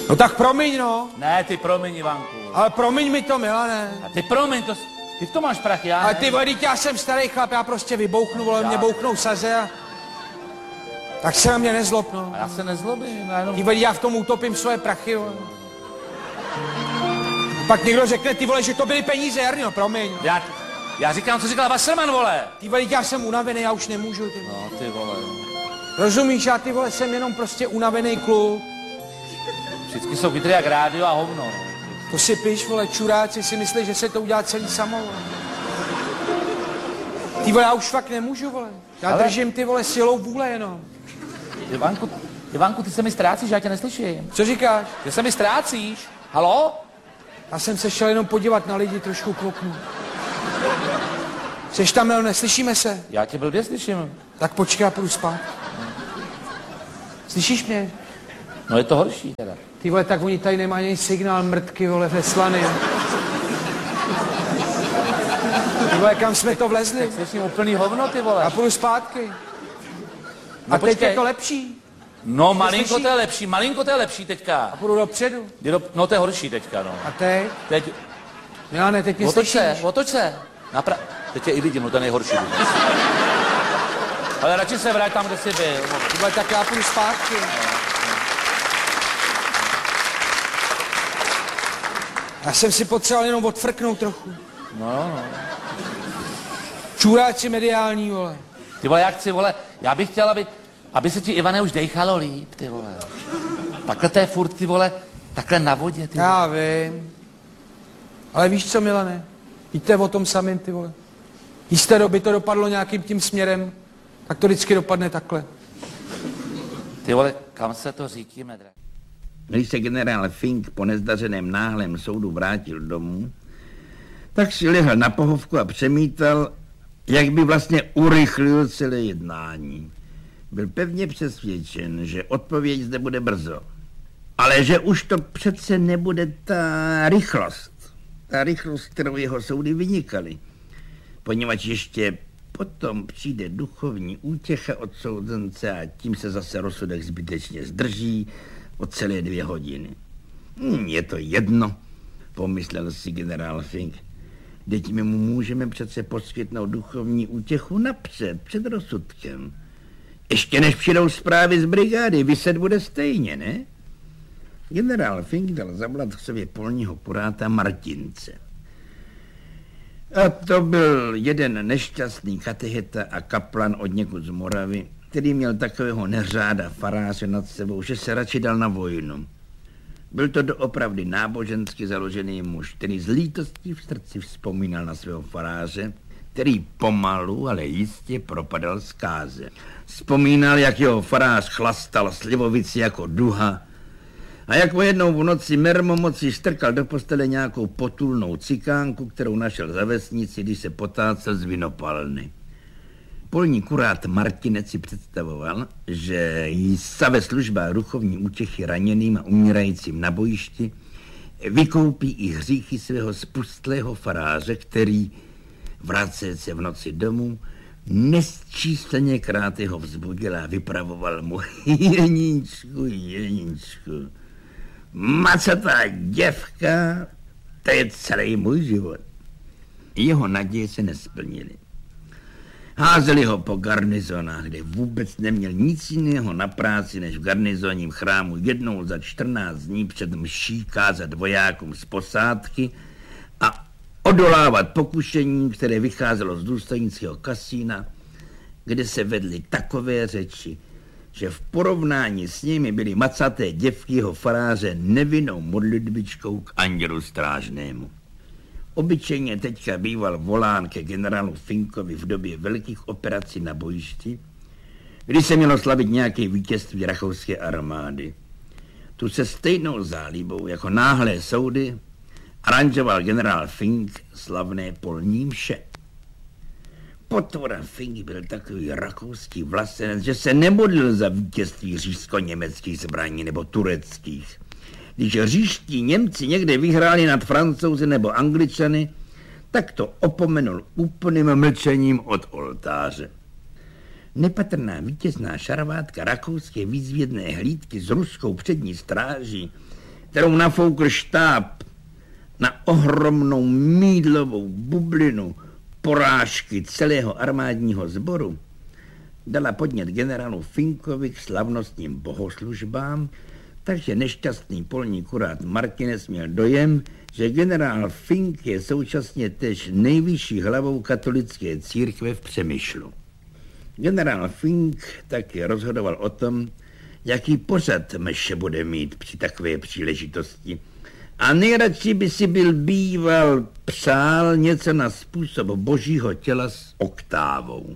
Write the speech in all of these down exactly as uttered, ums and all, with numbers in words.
No tak promiň, no. Ne, ty promiň, Ivanku. Ale promiň mi to, Milane. A ty promiň, to, ty v tom máš prachy, já Ale ne. ty vole, já jsem starý chlap, já prostě vybouchnu, vole, mě bouchnou saze a... Tak se na mě nezlob, no. A já se nezlobím, já jenom... Ty vole, já v tom utopím svoje prachy, vole. Pak někdo řekne, ty vole, že to byly peníze, Jarno, promiň. Já, já říkám, co říkal Wasserman, vole. Ty vole, já jsem unavený, já už nemůžu, ty vole. No, ty vole. Rozumíš, já ty vole, jsem jenom prostě unavený kluk. Vždycky jsou vytrý jak rádio a hovno. To si píš, vole, čuráci si myslí, že se to udělá celý samo, vole. Ty vole, já už fakt nemůžu, vole. Já Ale... držím ty vole silou vůle jenom. Ivanku, Ivanku, ty se mi ztrácíš, já tě neslyším. Co říkáš? Ty se mi ztrácíš. Halo? Já jsem se šel jenom podívat na lidi, trošku k oknu. Jseš tam, Mel, neslyšíme se? Já tě blbě slyším. Tak počkej, já půjdu spát. Slyšíš mě? No je to horší teda. Ty vole, tak oni tady nemají ani signál mrtky, vole, ve Slany. Ty vole, kam jsme to vlezli? Tak slyším úplný hovno, ty vole. Já půjdu zpátky. No a teď počkej. je to lepší. No malinko to je lepší, malinko to je lepší teďka. A půjdu dopředu. Do, no to je horší teďka, no. A teď? Teď... Milane, teď mě otoč slyšíš. se, otoč se. Napra... Teď je i vidím, no to je nejhorší. Ale radši se vrať tam, kde jsi byl. Ty vole, tak já půjdu zpátky. Já jsem si potřeboval jenom odfrknout trochu. No, no. Čuráci mediální, vole. Ty vole, jak chci, vole, já bych chtěl, aby, aby se ti, Ivane, už dejchalo líp, ty vole. Takhle to je furt, ty vole, takhle na vodě, ty vole. Já vím. Ale víš co, Milane? Víte o tom samým, ty vole. Jisté doby to dopadlo nějakým tím směrem, tak to vždycky dopadne takhle. Ty vole, kam se to říkíme, dra? Když se generál Fink po nezdařeném náhlém soudu vrátil domů, tak si lehl na pohovku a přemítal, jak by vlastně urychlil celé jednání. Byl pevně přesvědčen, že odpověď zde bude brzo. Ale že už to přece nebude ta rychlost. Ta rychlost, kterou jeho soudy vynikaly. Poněvadž ještě potom přijde duchovní útěcha od soudence a tím se zase rozsudek zbytečně zdrží o celé dvě hodiny. Hm, je to jedno, pomyslel si generál Fink. Teď my mu můžeme přece poskytnout duchovní útěchu napřed, před rozsudkem. Ještě než přijdou zprávy z brigády, vyset bude stejně, ne? Generál Fink dal zavolat k sobě polního kuráta Martince. A to byl jeden nešťastný katecheta a kaplan od někud z Moravy, který měl takového neřáda faráře nad sebou, že se radši dal na vojnu. Byl to doopravdy nábožensky založený muž, který z lítostí v srdci vzpomínal na svého faráře, který pomalu, ale jistě propadal zkáze. Vzpomínal, jak jeho farář chlastal slivovici jako duha a jak mu jednou v noci mermomocí strkal do postele nějakou potulnou cikánku, kterou našel za vesnici, když se potácel z vinopalny. Polní kurát Martinec si představoval, že jistá ve službách duchovní útěchy raněným a umírajícím na bojišti vykoupí i hříchy svého spustlého faráře, který, vracet se v noci domů, nesčísleně krát jeho vzbudil a vypravoval mu: Jeníčku, Jeníčku, macatá děvka, to je celý můj život. Jeho naděje se nesplnily. Házeli ho po garnizonách, kde vůbec neměl nic jiného na práci, než v garnizonním chrámu jednou za čtrnáct dní před mší kázat vojákům z posádky a odolávat pokušení, které vycházelo z důstojnického kasína, kde se vedly takové řeči, že v porovnání s nimi byly macaté děvky jeho faráře nevinnou modlitbičkou k andělu strážnému. Obyčejně teďka býval volán ke generálu Finkovi v době velkých operací na bojišti, kdy se mělo slavit nějaké vítězství rakouské armády. Tu se stejnou zálibou jako náhlé soudy aranžoval generál Fink slavné polní mše. Potvora Fink byl takový rakouský vlastenec, že se nemodlil za vítězství říšsko-německých zbraní nebo tureckých. Když říští Němci někde vyhráli nad Francouzi nebo Angličany, tak to opomenul úplným mlčením od oltáře. Nepatrná vítězná šarvátka rakouské výzvědné hlídky s ruskou přední stráží kterou nafoukl štáb na ohromnou mýdlovou bublinu porážky celého armádního sboru, dala podnět generálu Finkovi k slavnostním bohoslužbám, takže nešťastný polní kurát Martinec měl dojem, že generál Fink je současně též nejvyšší hlavou katolické církve v Přemyšlu. Generál Fink taky rozhodoval o tom, jaký pořad mše bude mít při takové příležitosti. A nejradši by si byl býval přál něco na způsob božího těla s oktávou.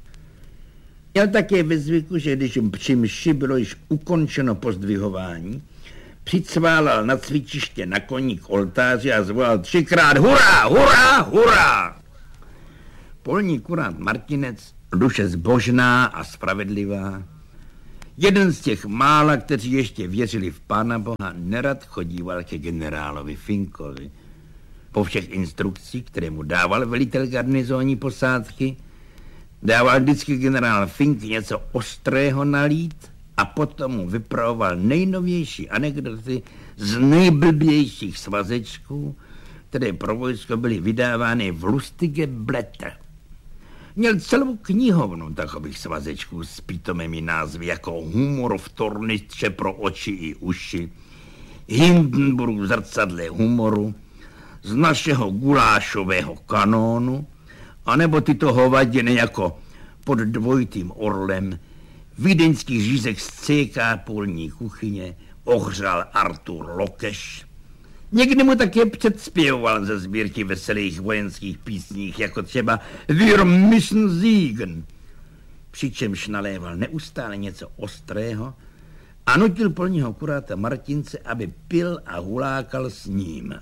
Měl také ve zvyku, že když při mši bylo již ukončeno pozdvihování, přicválal na cvičiště na koní k oltáři a zvolal třikrát hurá, hurá, hurá. Polní kurát Martinec, duše zbožná a spravedlivá, jeden z těch mála, kteří ještě věřili v Pána Boha, nerad chodíval ke generálovi Finkovi. Po všech instrukcích, které mu dával velitel garnizónní posádky, dával vždycky generál Fink něco ostrého nalít a potom mu vypravoval nejnovější anekdoty z nejblbějších svazečků, které pro vojsko byly vydávány v Lustige Blätter. Měl celou knihovnu takových svazečků s pítomými názvy jako Humor v tornistře pro oči i uši, Hindenburg v zrcadle humoru, z našeho gulášového kanónu, anebo tyto hovadiny jako Pod dvojitým orlem, vídeňský řízek z C K polní kuchyně, ohřál Artur Lokeš. Někdy mu také předspěvoval ze sbírky veselých vojenských písních, jako třeba Wir müssen siegen, přičemž naléval neustále něco ostrého a nutil polního kuráta Martince, aby pil a hulákal s ním.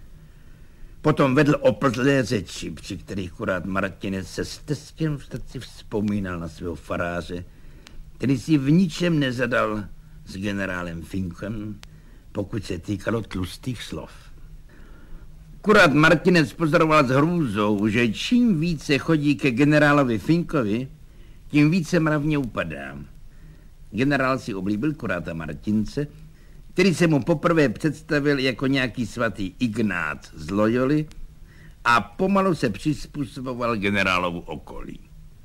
Potom vedl oplzlé řeči, při kterých kurát Martinec se steskem v srdci vzpomínal na svého faráře, který si v ničem nezadal s generálem Finkem, pokud se týkalo tlustých slov. Kurát Martinec pozoroval s hrůzou, že čím více chodí ke generálovi Finkovi, tím více mravně upadá. Generál si oblíbil kuráta Martince, který se mu poprvé představil jako nějaký svatý Ignác z Loyoli a pomalu se přizpůsoboval generálovu okolí.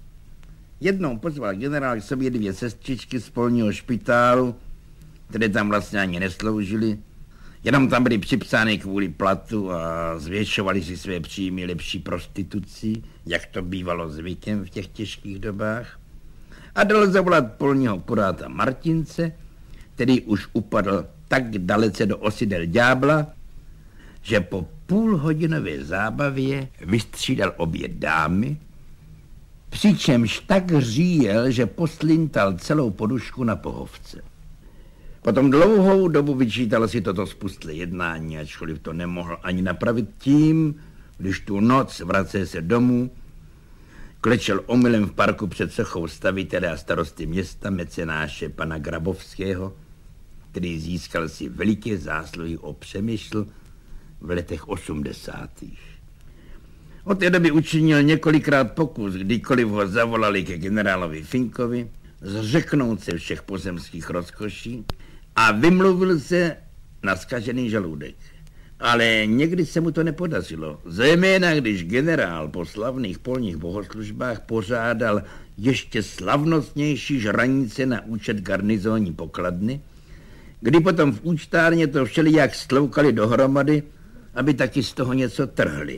Jednou pozval generál k sobě dvě sestřičky z polního špitálu, které tam vlastně ani nesloužily, jenom tam byly připsány kvůli platu a zvětšovali si své příjmy lepší prostitucí, jak to bývalo zvykem v těch těžkých dobách. A dal zavolat polního kuráta Martince, který už upadl tak dalece do osidel ďábla, že po půlhodinové zábavě vystřídal obě dámy, přičemž tak říjel, že poslintal celou podušku na pohovce. Potom dlouhou dobu vyčítal si toto spustlé jednání, ačkoliv to nemohl ani napravit tím, když tu noc vrací se domů, klečel omylem v parku před sochou stavitele a starosty města mecenáše pana Grabovského, který získal si veliké zásluhy o Přemysl v letech osmdesátých. Od té doby učinil několikrát pokus, kdykoliv ho zavolali ke generálovi Finkovi, zřeknout se všech pozemských rozkoší a vymluvil se na zkažený žaludek. Ale někdy se mu to nepodařilo, zejména když generál po slavných polních bohoslužbách pořádal ještě slavnostnější žranice na účet garnizónní pokladny, kdy potom v účtárně to všelijak stloukali dohromady, aby taky z toho něco trhli.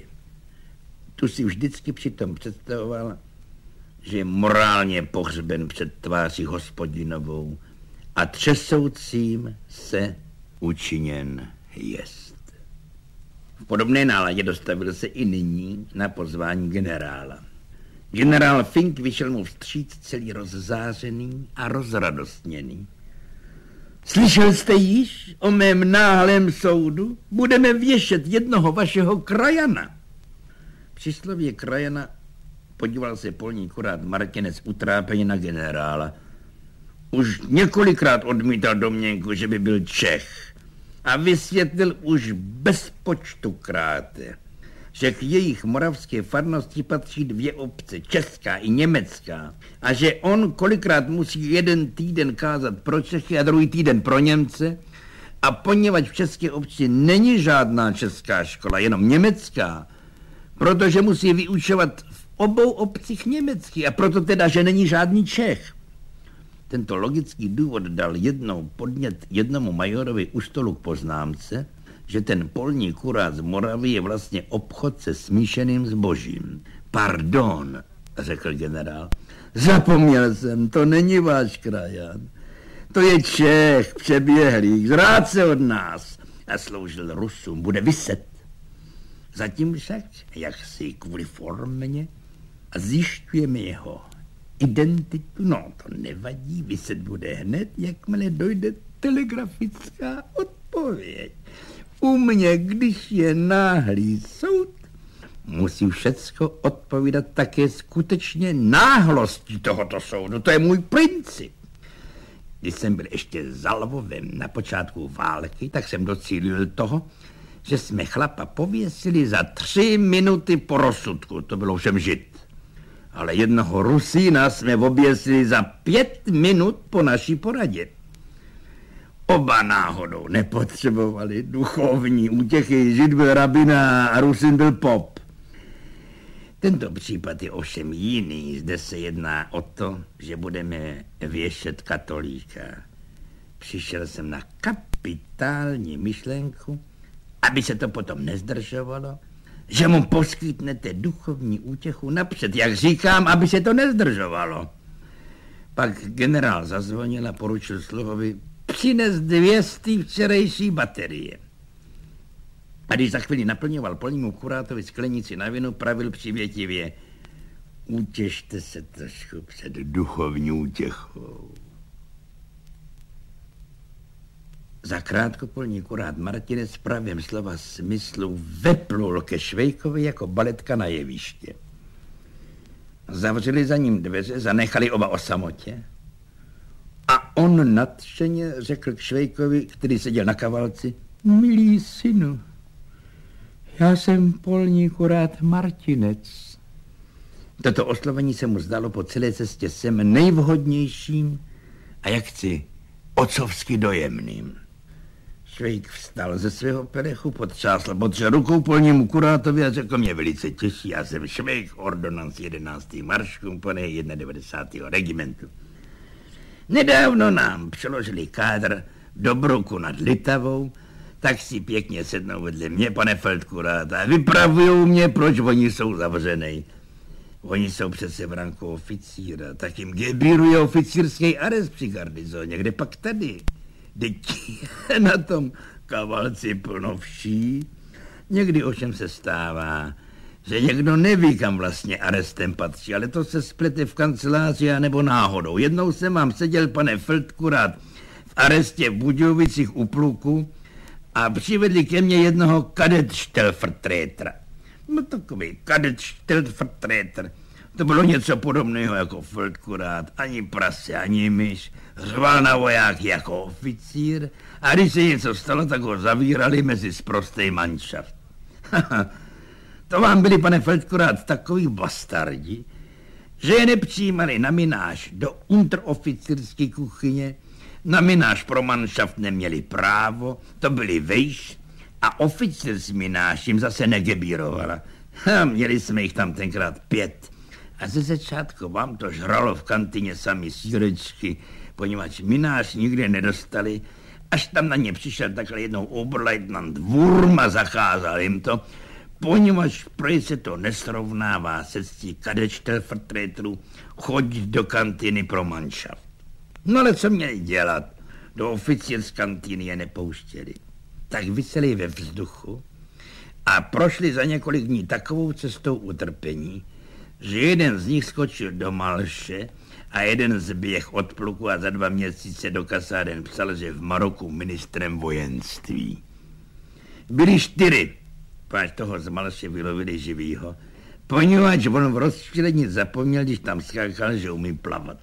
Tu si vždycky přitom představoval, že je morálně pohřben před tváří hospodinovou a třesoucím se učiněn jest. V podobné náladě dostavil se i nyní na pozvání generála. Generál Fink vyšel mu vstříc celý rozzářený a rozradostněný. Slyšel jste již o mém náhlém soudu? Budeme věšet jednoho vašeho krajana. Při slově krajana podíval se polní kurát Martinec utrápeně na generála. Už několikrát odmítal domněnku, že by byl Čech a vysvětlil už bez počtu kráte, že k jejich moravské farnosti patří dvě obce, česká i německá, a že on kolikrát musí jeden týden kázat pro Čechy a druhý týden pro Němce A poněvadž v české obci není žádná česká škola, jenom německá, protože musí vyučovat v obou obcích německy a proto teda, že není žádný Čech. Tento logický důvod dal jednou podnět jednomu majorovi u stolu k poznámce, že ten polní kurát z Moravy je vlastně obchod se smíšeným zbožím. Pardon, řekl generál, zapomněl jsem, to není váš krajan. To je Čech, přeběhlík, zrád se od nás a sloužil Rusům, bude vyset. Zatím však, jak si kvůli formě, a zjišťujeme jeho identitu, no to nevadí, vyset bude hned, jakmile dojde telegrafická odpověď. U mě, když je náhlý soud, musí všecko odpovídat také skutečně náhlosti tohoto soudu, to je můj princip. Když jsem byl ještě za Lvovem na počátku války, tak jsem docílil toho, že jsme chlapa pověsili za tři minuty po rozsudku. To bylo všem žid. Ale jednoho Rusína jsme oběsili za pět minut po naší poradě. Oba náhodou nepotřebovali duchovní útěchy. Žid byl rabina a Rusín byl pop. Tento případ je ovšem jiný. Zde se jedná o to, že budeme věšet katolíka. Přišel jsem na kapitální myšlenku, aby se to potom nezdržovalo, že mu poskytnete duchovní útěchu napřed, jak říkám, aby se to nezdržovalo. Pak generál zazvonil a poručil sluhovi přines dvě z té včerejší baterie. A když za chvíli naplňoval polnímu kurátovi sklenici na víno, pravil přivětivě: utěšte se trošku před duchovní útěchou. Zakrátko polní kurát Martinec v pravém slova smyslu veplul ke Švejkovi jako baletka na jeviště. Zavřeli za ním dveře, zanechali oba o samotě a on nadšeně řekl k Švejkovi, který seděl na kavalci: milý synu, já jsem polní kurát Martinec. Toto oslovení se mu zdalo po celé cestě sem nejvhodnějším a jak chci otcovsky dojemným. Švejk vstal ze svého perechu, potřásl potře rukou polnímu kurátovi a řekl: mě velice těší, já jsem Švejk, ordonanc jedenáctý marš kompanie devadesátého regimentu. Nedávno nám přeložili kádr do Bruku nad Litavou, tak si pěkně sednou vedle mě, pane feldkurát, a vypravujou mě, proč oni jsou zavřenej. Oni jsou přece v ranku oficíra, tak jim gebíruje oficírský arest při garnizóně, kde pak tady. Teď na tom kavalci plno vší. Někdy ovšem se stává, že někdo neví, kam vlastně arestem patří, ale to se splete v kanceláři a nebo náhodou. Jednou jsem vám seděl, pane feldkurát, v arestě v Budějovicích u pluku a přivedli ke mně jednoho kadetštelvertretera. No takový kadetštelvertreter. To bylo něco podobného jako feldkurát, ani prase, ani myš. Řval na vojáky jako oficír a když se něco stalo, tak ho zavírali mezi sprostej manšaft. To vám byli, pane feldkurát, takový bastardi, že je nepřijímali na mináž do unteroficírské kuchyně, na mináž pro manšaft neměli právo, to byli vejš a oficír s mináš jim zase negebírovala. Ha, měli jsme jich tam tenkrát pět. A ze začátku vám to žralo v kantině sami sírečky, poněvadž minář nikdy nedostali, až tam na ně přišel takhle jednou oberleutnant Wurm a zakázal jim to, poněvadž prej se to nesrovnává se ctí kadetštelvertreterů chodit do kantiny pro manšaft. No ale co měli dělat? Do oficír z kantýny je nepouštěli. Tak viseli ve vzduchu a prošli za několik dní takovou cestou utrpení, že jeden z nich skočil do Malše a jeden zběh od pluku a za dva měsíce do kasáren psal, že v Maroku ministrem vojenství. Byli čtyři, páč toho z Malše vylovili živýho, poněvadž on v rozčilení zapomněl, když tam skákal, že umí plavat.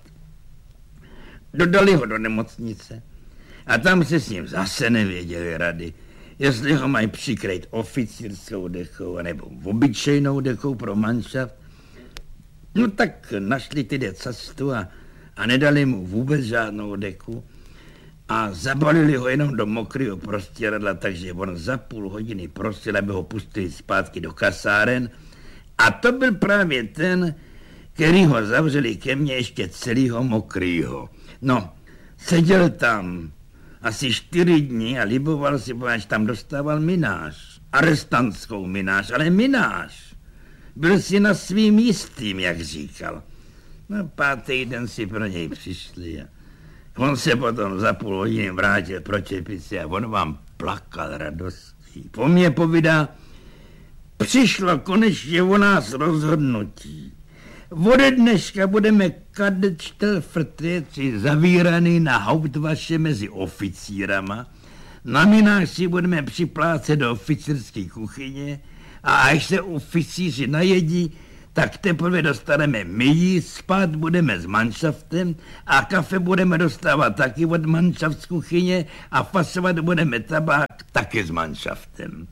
Dodali ho do nemocnice a tam se s ním zase nevěděli rady, jestli ho mají přikrýt oficírskou dechou anebo obyčejnou dechou pro manšaft. No tak našli tedy cestu a, a nedali mu vůbec žádnou deku a zabalili ho jenom do mokrého prostěradla, takže on za půl hodiny prosil, aby ho pustili zpátky do kasáren. A to byl právě ten, který ho zavřeli ke mně ještě celýho mokrýho. No, seděl tam asi čtyři dny a liboval si, až tam dostával minář. Arestantskou minář, ale minář. Byl si na svým jistým, jak říkal. No, pátý den si pro něj přišli a on se potom za půl hodiny vrátil pro čepici a on vám plakal radostí. Po mně povídá, přišlo konečně o nás rozhodnutí. Ode dneška budeme kadečtelfrtréci zavíraný na Hauptwache mezi oficírama, na minách si budeme připlácet do oficírské kuchyně a až se oficíři najedí, tak teprve dostaneme my jíst, spát budeme s manšaftem a kafe budeme dostávat taky od manšaft z kuchyně a fasovat budeme tabák taky s manšaftem.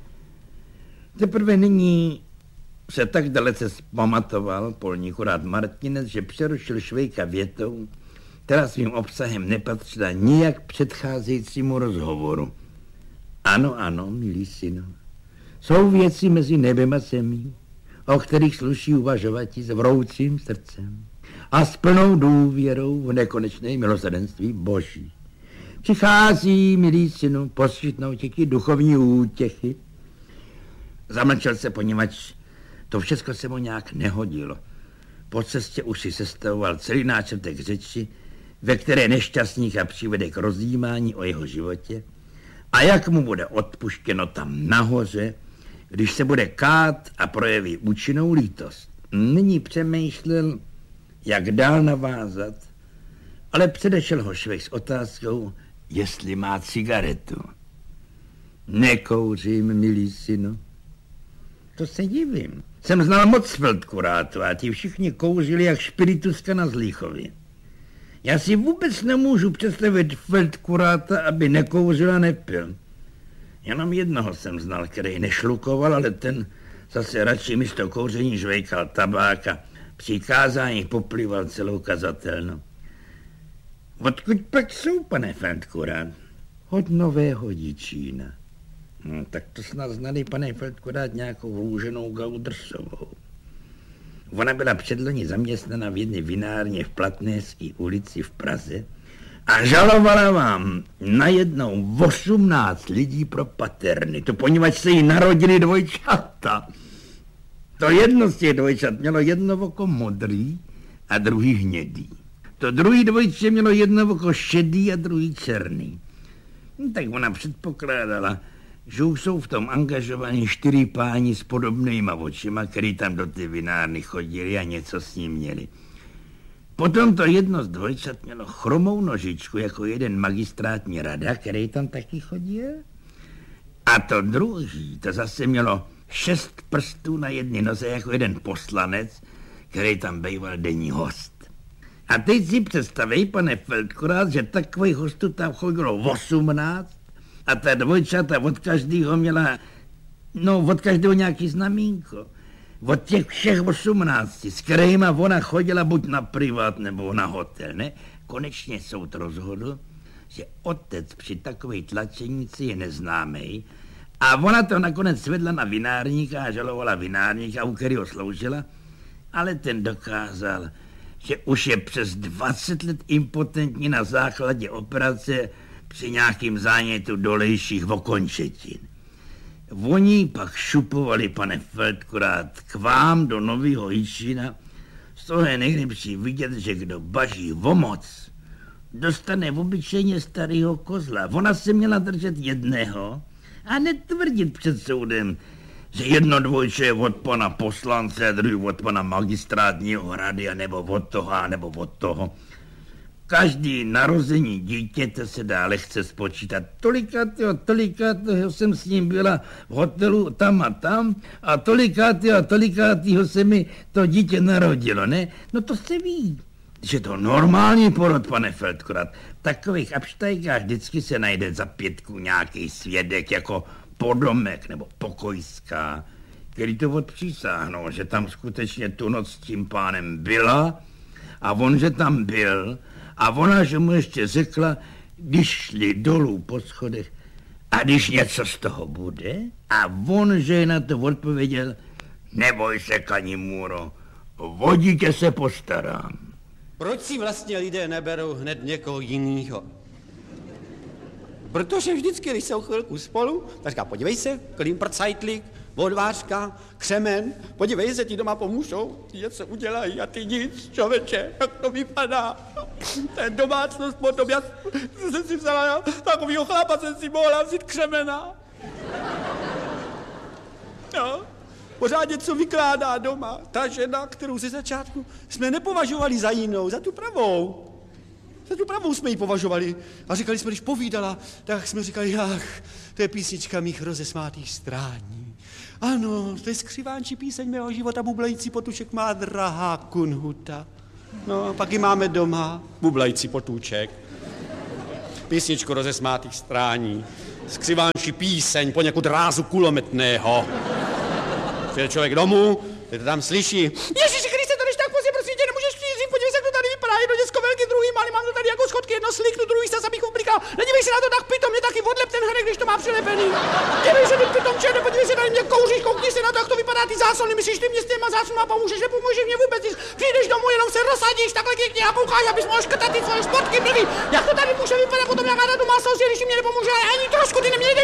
Teprve nyní se tak dalece zpamatoval polník rád Martinec, že přerušil Švejka větou, která svým obsahem nepatřila nijak předcházejícímu rozhovoru. Ano, ano, milý synu, jsou věci mezi nebem a zemí, o kterých sluší uvažovat s vroucím srdcem a s plnou důvěrou v nekonečné milosrdenství Boží. Přichází, milý synu, poskytnout ti duchovní útěchy. Zamlčel se, poněvadž to všechno se mu nějak nehodilo. Po cestě už si sestavoval celý náčrtek řeči, ve které nešťastníka přivede k rozjímání o jeho životě a jak mu bude odpuštěno tam nahoře, když se bude kát a projeví účinnou lítost. Nyní přemýšlel, jak dál navázat, ale předešel ho Švejk s otázkou, jestli má cigaretu. Nekouřím, milý synu. To se divím. Jsem znal moc feldkurátů a ti všichni kouřili jak špirituska na Zlíchově. Já si vůbec nemůžu představit feldkuráta, aby nekouřil a nepil. Jenom jednoho jsem znal, který nešlukoval, ale ten zase radši místo kouření žvejkal tabák a při kázání poplýval celou kazatelnu. Odkud pak jsou, pane feldkurát? Od Nového Jičína. No, tak to snad znali, pane feldkurát, nějakou Růženou Gaudrsovou. Ona byla předloni zaměstnaná v jedné vinárně v Platnéské ulici v Praze a žalovala vám najednou osmnáct lidí pro paternitu, poněvadž se jí narodili dvojčata. To jedno z těch dvojčat mělo jedno oko modrý a druhý hnědý. To druhý dvojče mělo jedno oko šedý a druhý černý. No, tak ona předpokládala, že už jsou v tom angažovaní čtyři páni s podobnýma očima, který tam do ty vinárny chodili a něco s ním měli. Potom to jedno z dvojčat mělo chromou nožičku jako jeden magistrátní rada, který tam taky chodil. A to druhý, to zase mělo šest prstů na jedné noze jako jeden poslanec, který tam býval denní host. A teď si představej, pane feldkurát, že takových hostů tam chodilo osmnáct a ta dvojčata od každého měla, no od každého nějaký znamínko. Od těch všech osmnácti, s kterýma ona chodila buď na privát nebo na hotel, ne? Konečně soud rozhodl, že otec při takové tlačenici je neznámý a ona to nakonec svedla na vinárníka a žalovala vinárníka, u kterého sloužila, ale ten dokázal, že už je přes dvacet let impotentní na základě operace při nějakým zánětu dolejších okončetin. Oni pak šupovali, pane feldkurát, k vám do Nového Jičína. Z toho je nejlepší vidět, že kdo baží o moc, dostane v obyčejně starého kozla. Ona se měla držet jedného a netvrdit před soudem, že jedno dvojče je od pana poslance a druhý od pana magistrátního rady, nebo od toho, nebo od toho. Každý narození dítěte se dá lehce spočítat. Tolikátého, tolikátého jsem s ním byla v hotelu tam a tam a tolikátého a tolikátého se mi to dítě narodilo, ne? No to se ví, že to normální porod, pane feldkurát. V takových abštajkách vždycky se najde za pětku nějaký svědek jako podomek nebo pokojská, který to odpřísáhnou, že tam skutečně tu noc s tím pánem byla a on, že tam byl a ona, že mu ještě řekla, když šli dolů po schodech a když něco z toho bude, a on, že na to odpověděl, neboj se, Kanimuro, o dítě se postarám. Proč si vlastně lidé neberou hned někoho jinýho? Protože vždycky, když jsou chvilku spolu, tak říká, podívej se, Klimprcajtlík, odvářka, křemen, podívej se, ti doma pomůžou, ti něco udělají a ty nic, člověče, jak to vypadá. Ten domácnost potom, já jsem si vzala, já, takovýho chlapa jsem si mohla vzít křemena. No, pořád něco vykládá doma. Ta žena, kterou ze začátku jsme nepovažovali za jinou, za tu pravou. Za tu pravou jsme ji považovali. A říkali jsme, když povídala, tak jsme říkali, ach, to je písnička mých rozesmátých strání. Ano, to je skřivánčí píseň mého života, bublající potušek má drahá Kunhuta. No, pak ji máme doma, bublající potůček. Písničku rozesmátých strání. Skřivánčí píseň poněkud rázu kulometného. Přijde člověk domů, ty to tam slyší. Ježiši Kriste, to když tak pozdě, prosím tě, nemůžeš přijít, podívej se, jak to tady vypadá, jedno děcko velký, druhý malý, mám to tady jako schodky, jedno sliknu, druhý se abych ublikal. Nedívej se na to tak pitom, mě taky odlep ten hrnek, když to má přilepený. Dívej se, ty pitom černé, podívej se, tady mě kouříš, koukni se na to, jak to vypadá, ty záslony, myslíš, ty mě s těma záslonama pomůžeš, nepomůžeš mě vůbec, když přijdeš domů, jenom se rozsadíš, takhle pěkně a koukáš, abys mohl škrtat ty svoje športky blbý. Jak to tady může vypadat potom, jak na domácnosti, když mi nepomůže, ani trošku, ty neměli